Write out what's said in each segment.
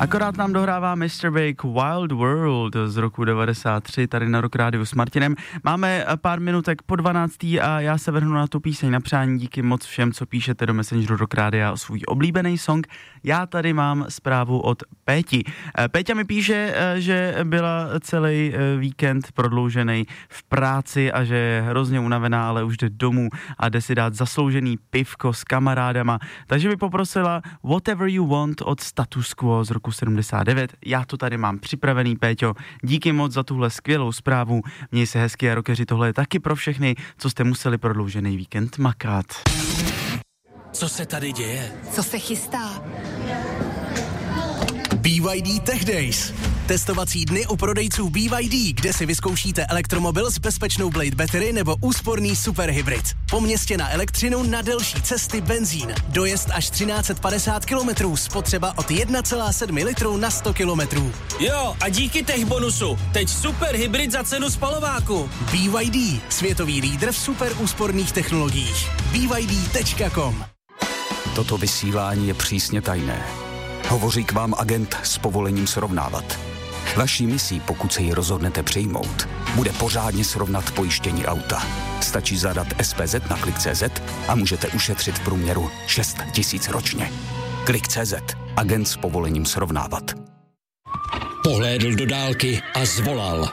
Akorát nám dohrává Mr. Big Wild World z roku 93 tady na Rock Rádiu s Martinem. Máme pár minutek po 12. a já se vrhnu na tu píseň na přání. Díky moc všem, co píšete do Messengeru Rock Rádia o svůj oblíbený song. Já tady mám zprávu od Péti. Péťa mi píše, že byla celý víkend prodloužený v práci a že je hrozně unavená, ale už jde domů a jde si dát zasloužený pivko s kamarádama. Takže mi poprosila Whatever You Want od Status Quo z roku 79. Já to tady mám připravený, Péťo. Díky moc za tuhle skvělou zprávu. Měj se hezky a rockeři, tohle je taky pro všechny, co jste museli prodloužený víkend makat. Co se tady děje? Co se chystá? BYD Tech Days. Testovací dny u prodejců BYD, kde si vyzkoušíte elektromobil s bezpečnou Blade Battery nebo úsporný superhybrid. Po městě na elektřinu, na delší cesty benzín. Dojezd až 1350 km, spotřeba od 1,7 litru na 100 km. Jo, a díky tech bonusu, teď superhybrid za cenu spalováku. BYD, světový lídr v super úsporných technologiích. BYD.com. Toto vysílání je přísně tajné. Hovoří k vám agent s povolením srovnávat. Vaší misí, pokud se ji rozhodnete přijmout, bude pořádně srovnat pojištění auta. Stačí zadat SPZ na Klik.cz a můžete ušetřit v průměru 6 000 ročně. Klik.cz. Agent s povolením srovnávat. Pohlédl do dálky a zvolal.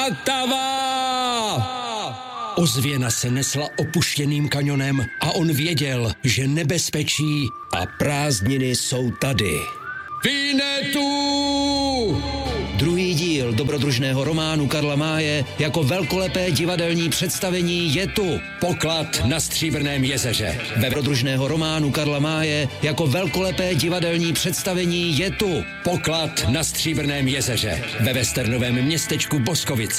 Atava! Ozvěna se nesla opuštěným kanionem a on věděl, že nebezpečí a prázdniny jsou tady. Vinetu! Druhý díl dobrodružného románu Karla Máje jako velkolepé divadelní představení je tu. Poklad na Stříbrném jezeře. Ve dobrodružného románu Karla Máje jako velkolepé divadelní představení je tu. Poklad na Stříbrném jezeře. Ve westernovém městečku Boskovice.